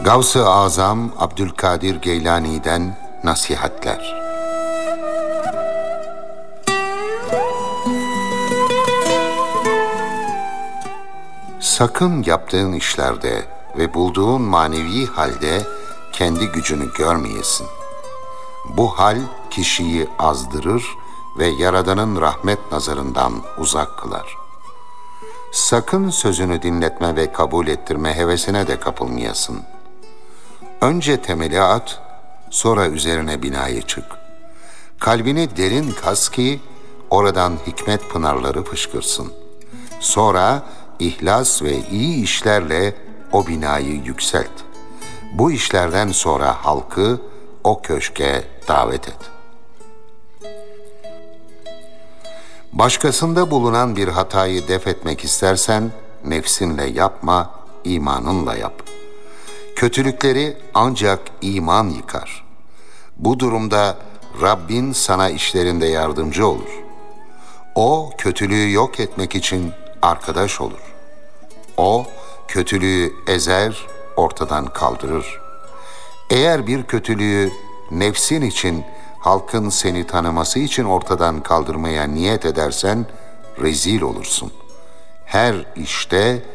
Gavs-ı Azam Abdülkadir Geylani'den nasihatler. Sakın yaptığın işlerde ve bulduğun manevi halde kendi gücünü görmeyesin. Bu hal kişiyi azdırır ve Yaradan'ın rahmet nazarından uzak kılar. Sakın sözünü dinletme ve kabul ettirme hevesine de kapılmayasın. Önce temeli at, sonra üzerine binayı çık. Kalbini derin kas ki oradan hikmet pınarları fışkırsın. Sonra ihlas ve iyi işlerle o binayı yükselt. Bu işlerden sonra halkı o köşke davet et. Başkasında bulunan bir hatayı def etmek istersen nefsinle yapma, imanınla yap. Kötülükleri ancak iman yıkar. Bu durumda Rabbin sana işlerinde yardımcı olur. O kötülüğü yok etmek için arkadaş olur. O kötülüğü ezer, ortadan kaldırır. Eğer bir kötülüğü nefsin için, halkın seni tanıması için ortadan kaldırmaya niyet edersen rezil olursun. Her işte